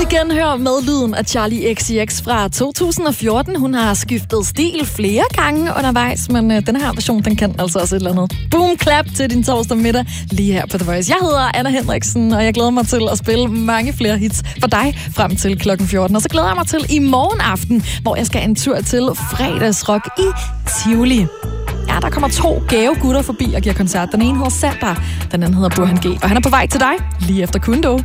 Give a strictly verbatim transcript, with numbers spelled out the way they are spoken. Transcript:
igen høre med lyden af Charli X C X fra to tusind og fjorten. Hun har skiftet stil flere gange undervejs, men øh, den her version, den kan altså også et eller andet. Boom clap til din torsdag middag lige her på The Voice. Jeg hedder Anna Hendriksen, og jeg glæder mig til at spille mange flere hits for dig frem til klokken fjorten. Og så glæder jeg mig til i morgen aften, hvor jeg skal en tur til fredagsrock i Tivoli. Ja, der kommer to gave gutter forbi og giver koncert. Den ene hedder Sander, den anden hedder Burhan G. Og han er på vej til dig lige efter Kundo.